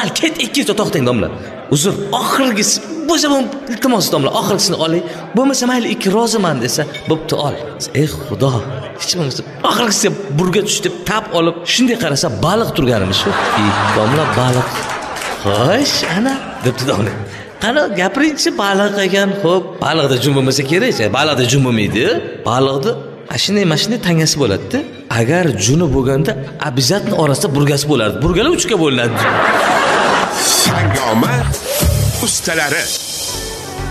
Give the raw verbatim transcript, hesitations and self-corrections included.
mal ket ikkinchi to'xtang domla. Uzr, oxirgisi bo'lsa ham iltimos domla, oxirgisini oling. Bo'lmasa mayli ikki roziman desa, bo'pti ol. Ey Xudo, hech bo'lmasa oxirgisi burga tush deb tap olib, shunday qarasa baliq turganimiz shu. Ey domla baliq. Xo'sh, ana debdi domla. Qani gapiringchi baliq ekan, xo'p, baliqda jum bo'lmasa kerak-chi? Baliqda jum bo'lmaydi. Baliqda ashunday mashina tangasi bo'ladi-da. Agar juni bo'lganda, обязательно orasida burgasi bo'lardi. Burgalar uchga bo'linadi. Sangoma ustalari